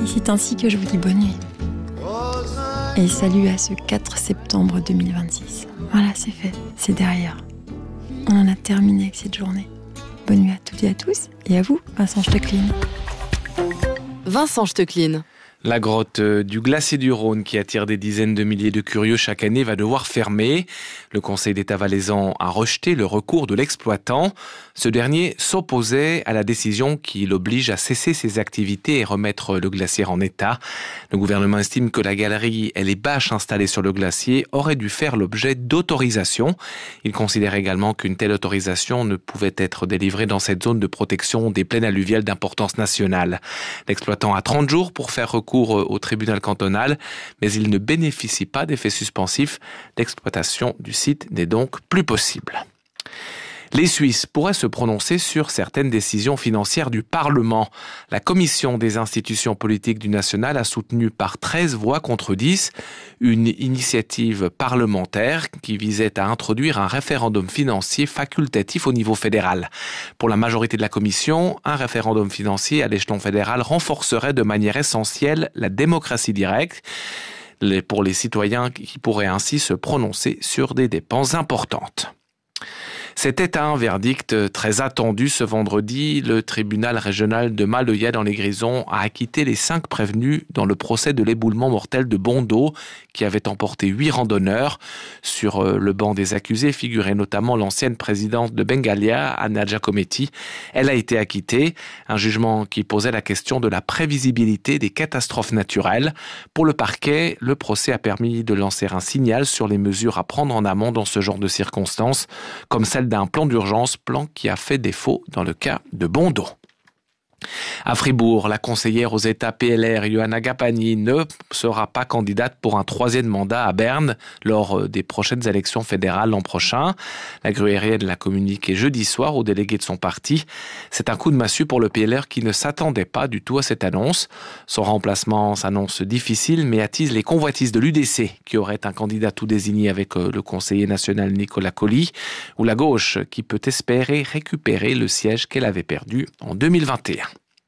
Et c'est ainsi que je vous dis bonne nuit. Et salut à ce 4 septembre 2026. Voilà, c'est fait, c'est derrière. On en a terminé avec cette journée. Bonne nuit à toutes et à tous, et à vous, Vincent Stecklin. Vincent Stecklin. La grotte du glacier du Rhône, qui attire des dizaines de milliers de curieux chaque année, va devoir fermer. Le Conseil d'État valaisan a rejeté le recours de l'exploitant. Ce dernier s'opposait à la décision qui l'oblige à cesser ses activités et remettre le glacier en état. Le gouvernement estime que la galerie et les bâches installées sur le glacier auraient dû faire l'objet d'autorisation. Il considère également qu'une telle autorisation ne pouvait être délivrée dans cette zone de protection des plaines alluviales d'importance nationale. L'exploitant a 30 jours pour faire recours au tribunal cantonal, mais il ne bénéficie pas d'effets suspensifs. L'exploitation du site n'est donc plus possible. Les Suisses pourraient se prononcer sur certaines décisions financières du Parlement. La commission des institutions politiques du national a soutenu par 13 voix contre 10 une initiative parlementaire qui visait à introduire un référendum financier facultatif au niveau fédéral. Pour la majorité de la commission, un référendum financier à l'échelon fédéral renforcerait de manière essentielle la démocratie directe pour les citoyens qui pourraient ainsi se prononcer sur des dépenses importantes. C'était un verdict très attendu ce vendredi. Le tribunal régional de Maloya dans les Grisons a acquitté les 5 prévenus dans le procès de l'éboulement mortel de Bondo qui avait emporté 8 randonneurs. Sur le banc des accusés figurait notamment l'ancienne présidente de Bengalia, Anna Giacometti. Elle a été acquittée, un jugement qui posait la question de la prévisibilité des catastrophes naturelles. Pour le parquet, le procès a permis de lancer un signal sur les mesures à prendre en amont dans ce genre de circonstances, comme celle d'un plan d'urgence, plan qui a fait défaut dans le cas de Bondo. À Fribourg, la conseillère aux États PLR, Johanna Gapani, ne sera pas candidate pour un 3e mandat à Berne lors des prochaines élections fédérales l'an prochain. La gruérienne l'a communiqué jeudi soir aux délégués de son parti. C'est un coup de massue pour le PLR qui ne s'attendait pas du tout à cette annonce. Son remplacement s'annonce difficile, mais attise les convoitises de l'UDC, qui aurait un candidat tout désigné avec le conseiller national Nicolas Colli, ou la gauche, qui peut espérer récupérer le siège qu'elle avait perdu en 2021.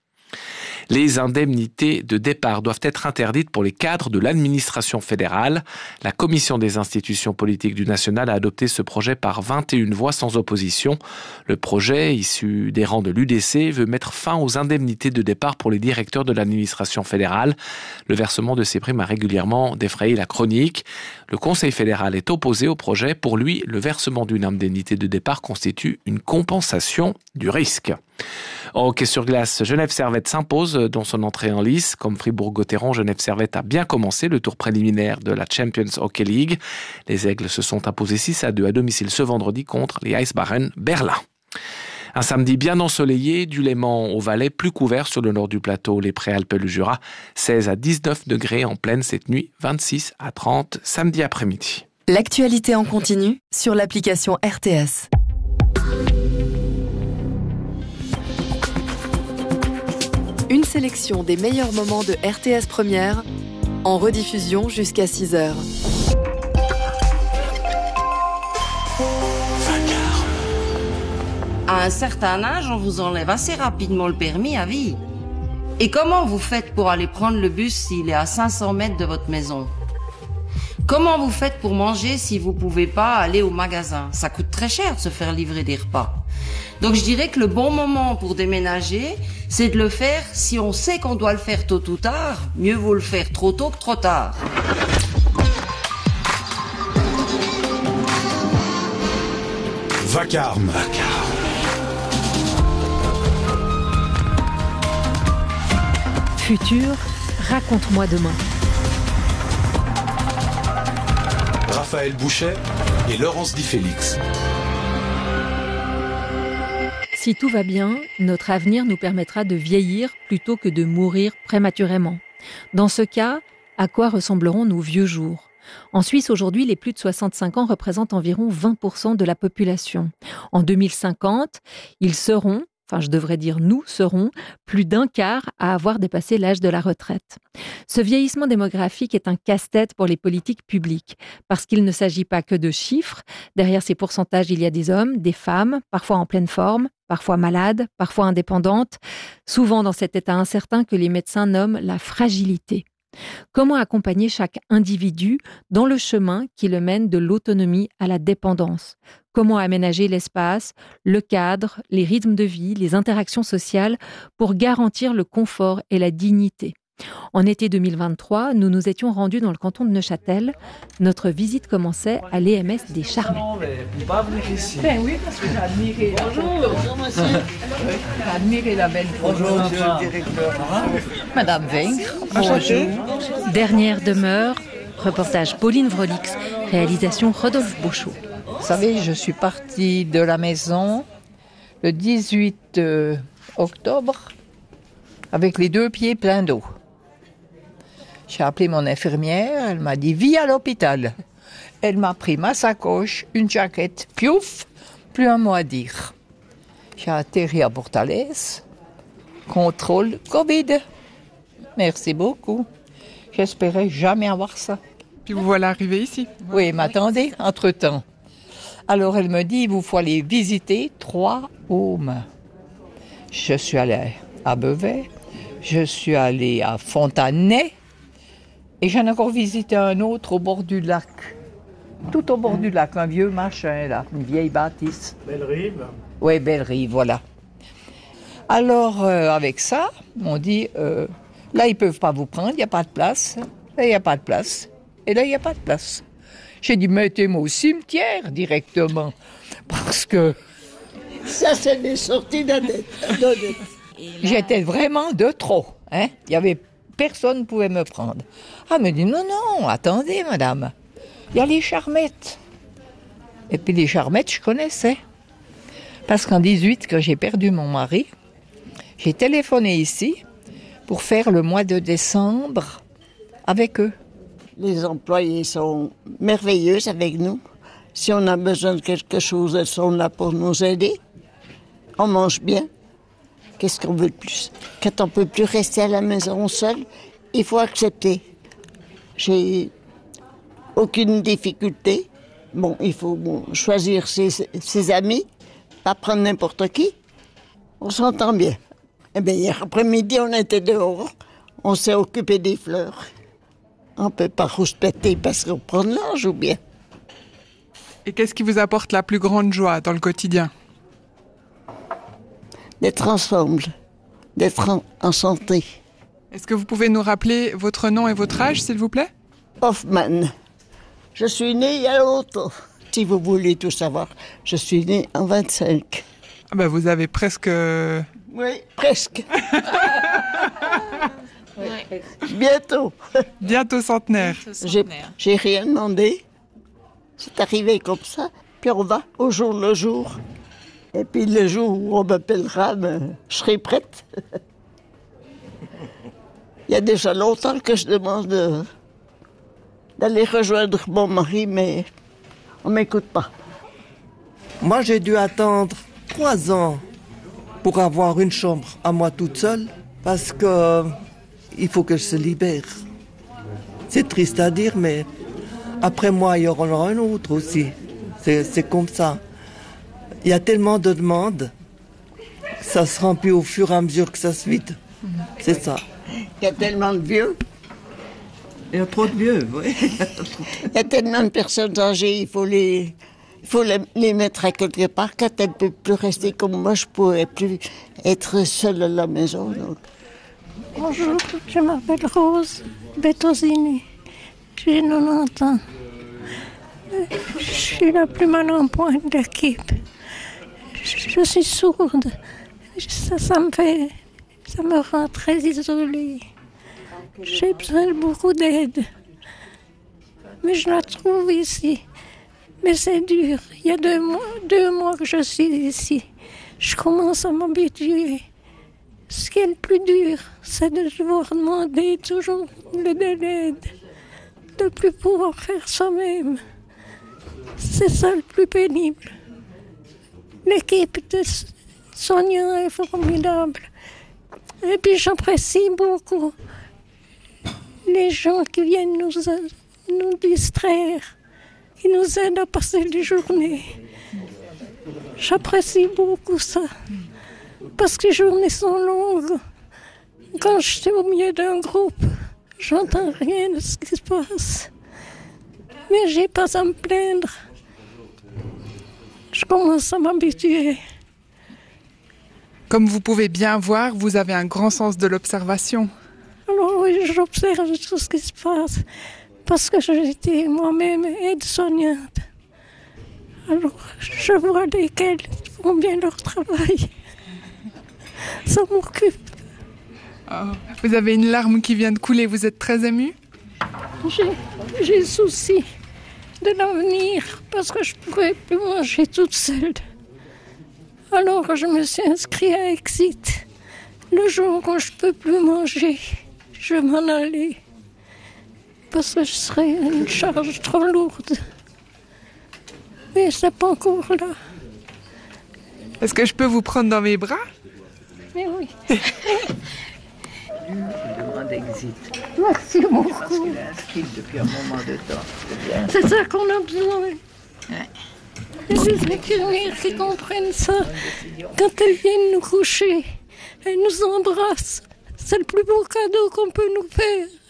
Les indemnités de départ doivent être interdites pour les cadres de l'administration fédérale. La commission des institutions politiques du national a adopté ce projet par 21 voix sans opposition. Le projet, issu des rangs de l'UDC, veut mettre fin aux indemnités de départ pour les directeurs de l'administration fédérale. Le versement de ces primes a régulièrement défrayé la chronique. Le Conseil fédéral est opposé au projet. Pour lui, le versement d'une indemnité de départ constitue une compensation du risque. En hockey sur glace, Genève Servette s'impose dans son entrée en lice. Comme Fribourg-Gotteron, Genève Servette a bien commencé le tour préliminaire de la Champions Hockey League. Les Aigles se sont imposés 6-2 à domicile ce vendredi contre les Eisbären Berlin. Un samedi bien ensoleillé, du Léman au Valais, plus couvert sur le nord du plateau, les Préalpes et le Jura. 16 à 19 degrés en pleine cette nuit, 26 à 30 samedi après-midi. L'actualité en continu sur l'application RTS. Une sélection des meilleurs moments de RTS Première, en rediffusion jusqu'à 6h. À un certain âge, on vous enlève assez rapidement le permis à vie. Et comment vous faites pour aller prendre le bus s'il est à 500 mètres de votre maison? Comment vous faites pour manger si vous pouvez pas aller au magasin? Ça coûte très cher de se faire livrer des repas. Donc je dirais que le bon moment pour déménager, c'est de le faire si on sait qu'on doit le faire tôt ou tard. Mieux vaut le faire trop tôt que trop tard. Vacarme. Futur, raconte-moi demain. Raphaël Bouchet et Laurence Di Félix. Si tout va bien, notre avenir nous permettra de vieillir plutôt que de mourir prématurément. Dans ce cas, à quoi ressembleront nos vieux jours ? En Suisse, aujourd'hui, les plus de 65 ans représentent environ 20% de la population. En 2050, ils seront, je devrais dire nous, serons plus d'un quart à avoir dépassé l'âge de la retraite. Ce vieillissement démographique est un casse-tête pour les politiques publiques, parce qu'il ne s'agit pas que de chiffres. Derrière ces pourcentages, il y a des hommes, des femmes, parfois en pleine forme, parfois malades, parfois indépendantes, souvent dans cet état incertain que les médecins nomment la fragilité. Comment accompagner chaque individu dans le chemin qui le mène de l'autonomie à la dépendance ? Comment aménager l'espace, le cadre, les rythmes de vie, les interactions sociales pour garantir le confort et la dignité ? En été 2023, nous nous étions rendus dans le canton de Neuchâtel. Notre visite commençait à l'EMS des Charmettes. Ben oui, parce que j'ai admiré. Bonjour, monsieur. J'ai admiré la belle. Bonjour, monsieur le directeur. Madame Vaincre. Bonjour. Dernière demeure, reportage Pauline Vrolix, réalisation Rodolphe Beauchot. Vous savez, je suis partie de la maison le 18 octobre avec les 2 pieds pleins d'eau. J'ai appelé mon infirmière, elle m'a dit « Viens à l'hôpital ». Elle m'a pris ma sacoche, une jaquette, piouf, plus un mot à dire. J'ai atterri à Portalès, contrôle Covid. Merci beaucoup. J'espérais jamais avoir ça. Puis vous voilà arrivé ici. Oui, mais attendez, entre-temps. Alors elle me dit « Il faut aller visiter 3 homes ». Je suis allée à Beauvais, je suis allée à Fontanay, et j'en ai encore visité un autre au bord du lac. Tout au bord du lac, un vieux machin là, une vieille bâtisse. Belle-Rive. Oui, Belle-Rive, voilà. Alors, avec ça, on dit, là, ils ne peuvent pas vous prendre, il n'y a pas de place. Là, il n'y a pas de place. Et là, il n'y a pas de place. J'ai dit, mettez-moi au cimetière directement. Parce que... Ça, c'est des sorties d'honnête. J'étais vraiment de trop. Hein? Il y avait... Personne ne pouvait me prendre. Ah, elle me dit, non, attendez, madame. Il y a les Charmettes. Et puis les Charmettes, je connaissais. Parce qu'en 18, quand j'ai perdu mon mari, j'ai téléphoné ici pour faire le mois de décembre avec eux. Les employés sont merveilleux avec nous. Si on a besoin de quelque chose, elles sont là pour nous aider. On mange bien. Qu'est-ce qu'on veut de plus? Quand on ne peut plus rester à la maison seul, il faut accepter. J'ai aucune difficulté. Bon, il faut choisir ses amis, pas prendre n'importe qui. On s'entend bien. Eh bien, hier après-midi, on était dehors. On s'est occupé des fleurs. On ne peut pas rouspéter parce qu'on prend de l'âge ou bien. Et qu'est-ce qui vous apporte la plus grande joie dans le quotidien? D'être ensemble, d'être en santé. Est-ce que vous pouvez nous rappeler votre nom et votre âge, s'il vous plaît? Hoffman. Je suis née il y a longtemps. Si vous voulez tout savoir, je suis née en 25. Ah ben vous avez presque... Oui, presque. Bientôt. Bientôt centenaire. J'ai rien demandé. C'est arrivé comme ça. Puis on va au jour le jour. Et puis le jour où on m'appellera, je serai prête. Il y a déjà longtemps que je demande d'aller rejoindre mon mari, mais on ne m'écoute pas. Moi, j'ai dû attendre 3 ans pour avoir une chambre à moi toute seule, parce que il faut que je se libère. C'est triste à dire, mais après moi, il y aura un autre aussi. C'est comme ça. Il y a tellement de demandes, ça se remplit au fur et à mesure que ça se vide. C'est ça. Il y a tellement de vieux. Il y a trop de vieux, oui. Il y a tellement de personnes âgées, il faut les mettre à quelque part. Quand elles ne peuvent plus rester comme moi, je ne pourrais plus être seule à la maison. Donc. Bonjour, je m'appelle Rose Bettosini. J'ai 90 ans. Je suis la plus mal en point de l'équipe. Je suis sourde. Ça me rend très isolée. J'ai besoin de beaucoup d'aide. Mais je la trouve ici. Mais c'est dur. Il y a 2 mois que je suis ici. Je commence à m'habituer. Ce qui est le plus dur, c'est de devoir demander toujours de l'aide. De ne plus pouvoir faire soi-même. C'est ça le plus pénible. L'équipe Sonia est formidable. Et puis j'apprécie beaucoup les gens qui viennent nous distraire, qui nous aident à passer les journées. J'apprécie beaucoup ça, parce que les journées sont longues. Quand je suis au milieu d'un groupe, j'entends rien de ce qui se passe. Mais j'ai pas à me plaindre. Je commence à m'habituer. Comme vous pouvez bien voir, vous avez un grand sens de l'observation. Alors oui, j'observe tout ce qui se passe, parce que j'étais moi-même aide-soignante. Alors, je vois lesquels font bien leur travail. Ça m'occupe. Oh, vous avez une larme qui vient de couler, vous êtes très émue? J'ai souci de l'avenir, parce que je ne pouvais plus manger toute seule. Alors, je me suis inscrite à Exit. Le jour où je ne peux plus manger, je vais m'en aller, parce que je serai une charge trop lourde. Mais c'est pas encore là. Est-ce que je peux vous prendre dans mes bras? Mais oui. Je demande Exit. Merci beaucoup. Parce qu'il est inscrit depuis un moment de temps. C'est ça qu'on a besoin. Ouais. Les infirmières qui comprennent ça, quand elles viennent nous coucher, elles nous embrassent. C'est le plus beau cadeau qu'on peut nous faire.